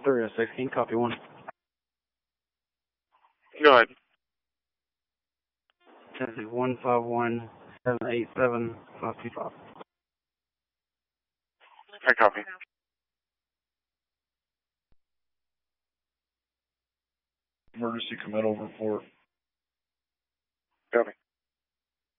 3016, copy 1. Go ahead. Tennessee 151-787-525. I copy. Emergency commit over report. Copy.